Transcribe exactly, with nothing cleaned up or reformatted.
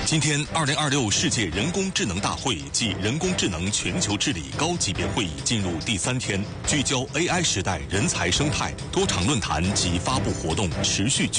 今天，二零二六世界人工智能大会暨人工智能全球治理高级别会议进入第三天，聚焦 A I 时代人才生态，多场论坛及发布活动持续举